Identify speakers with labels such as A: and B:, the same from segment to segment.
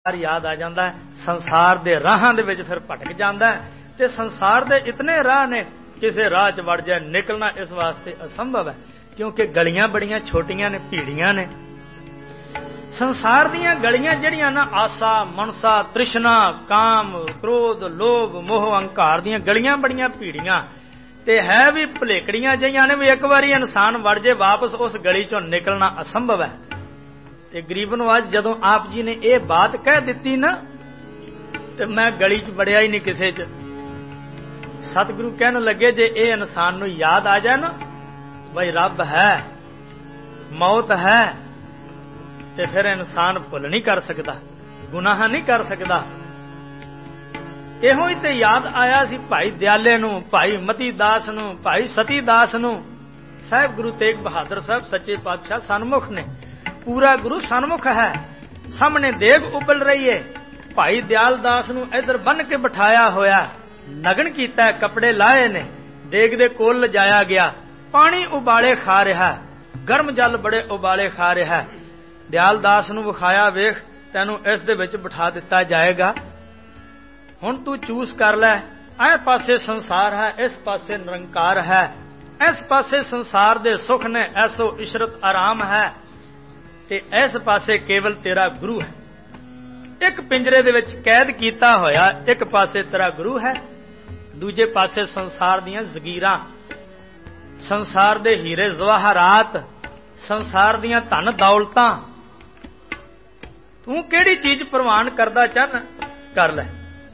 A: याद आ जाता है, संसार के राहां दे विच फिर भटक जाता है। ते संसार दे इतने राह ने, किसी राह च वड़ जाए निकलना इस वास्ते असंभव है, क्योंकि गलियां बड़ियां छोटियां ने, भीड़ियां ने। संसार दीयां गलियां जड़ियां ना आसा, मनसा, तृष्णा, काम, क्रोध, लोभ, मोह, अहंकार दीयां गलियां बड़ियां भीड़ियां ते है भी भलेकड़ियां जिहियां ने भी एक बारी इंसान वड़ जाए वापस उस गली चों निकलना असंभव है। ते गरीब नवाज जदों आप जी ने यह बात कह दी ना, ते मैं गली च वड़िया ही नहीं किसे च। सतगुरु कहने लगे जे ये इंसान नूं याद आ जाए ना भाई रब है, मौत है, ते फिर इंसान भुल नहीं कर सकता, गुनाह नहीं कर सकता। इहो ही ते याद आया सी भाई दयाले नूं, भाई मती दास नूं, भाई सती दास नूं। साहिब गुरु तेग बहादुर साहब सच्चे पातशाह सन्मुख ने, पूरा गुरु सन्मुख है, सामने देग उबल रही है। भाई दयाल दास नूं इधर बन के बिठाया होया, नगन कीता, कपड़े लाए ने, देग दे कोल लिजाया गया, पानी उबाले खा रहा, गर्म जल बड़े उबाले खा रहा। दयाल दास नूं विखाया, वेख तैनूं इस दे विच बिठा दिता जाएगा, हुण तू चूस कर लै। ऐ पासे संसार है, इस पासे निरंकार है, इस पासे संसार दे सुख ने, ऐसो इशरत आराम है, ते इस पासे केवल तेरा गुरु है। एक पिंजरे दे विच कैद कीता होया, एक पासे तेरा गुरु है, दूजे पासे संसार दीयां जगीरां, संसार दे हीरे जवाहरात, संसार दीयां धन दौलतां। तू केड़ी चीज प्रवान करदा चाहना कर ले।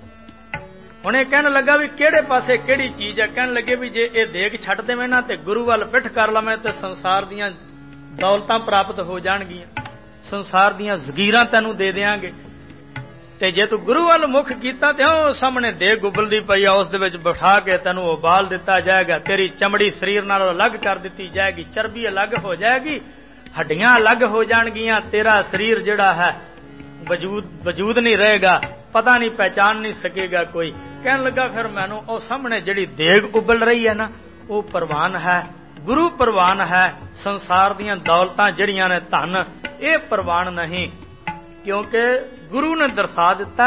A: हुण ये कहन लगा भी केड़े पासे केड़ी चीज है। कहन लगे भी जे ये देग छड्ड देवें ना ते गुरु वल पिठ कर लवें ते संसार दीयां दौलतां प्राप्त हो जाणगियां, संसार दीयां जगीरां तैनूं दे देंगे। ते जे तू गुरु वल मुख कीता ते ओ सामने देग उबलदी पई आ, उस दे विच बिठा के तैनूं उबाल दिता जाएगा, तेरी चमड़ी शरीर नालों अलग कर दिती जाएगी, चर्बी अलग हो जाएगी, हड्डियां अलग हो जाणगियां, तेरा शरीर जिहड़ा है वजूद नहीं रहेगा, पता नहीं पहचान नहीं सकेगा कोई। कहने लगा फिर मैनू ओ सामने जिहड़ी देग उबल रही है ना, वो प्रवान है, गुरु प्रवान है, संसार दीयां दौलतां जिहड़ियां ने धन ये प्रवान नहीं, क्योंकि गुरु ने दर्शा दिता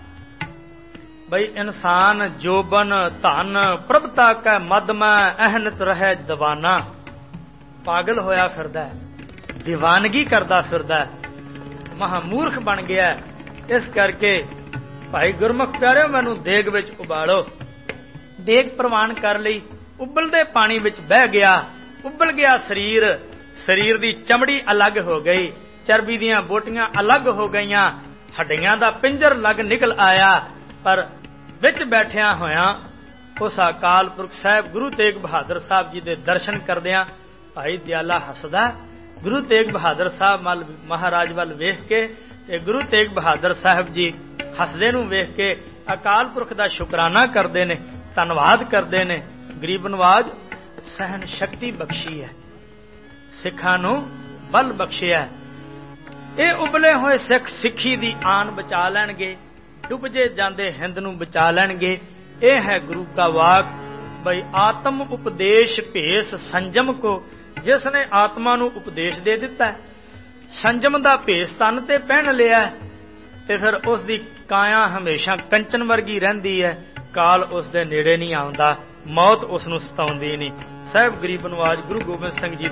A: बई इंसान जोबन धन प्रभता कै मद में अहनत रहे दीवाना। पागल होया फिरदा है, दीवानगी करदा फिरदा है, महामूर्ख बन गया। इस करके भाई गुरमुख प्यारे मैनू देग विच उबालो। देग प्रवान कर लई, उबलदे पानी विच बह गया, उबल गया शरीर, शरीर दी चमड़ी अलग हो गई, चर्बी दियां बोटियां अलग हो गईयां, हड्डियां दा पिंजर लग निकल आया। पर विच बैठिया होया उस अकाल पुरख साहिब गुरु तेग बहादुर साहब जी दे दर्शन करदियां भाई दयाला हसदा। गुरु तेग बहादुर साहब महाराज वल वेख के ते गुरु तेग बहादुर साहब जी हसदे नूं वेख के अकाल पुरख दा शुकराना करदे ने, धन्नवाद करदे ने। गरीब नवाज सहन शक्ति बख्शी है, सिखां नूं बल बख्शिया है। ये उबले होए सिख सिੱਖੀ दी आन बचा लैणगे, डुबजे जांदे हिंद नूं बचा लैणगे। ये है गुरु का वाक बई आत्म उपदेश भेस संजम को, जिसने आत्मा नूं उपदेश दे दिता है, संजम दा भेस तन ते पहन लिया ते फिर उसदी काया हमेशा कंचन वर्गी रहिंदी है, काल उस दे नेड़े नहीं आउंदा, मौत उस नूं सताउंदी नहीं। साहिब गरीब नवाज गुरु गोबिंद सिंह जी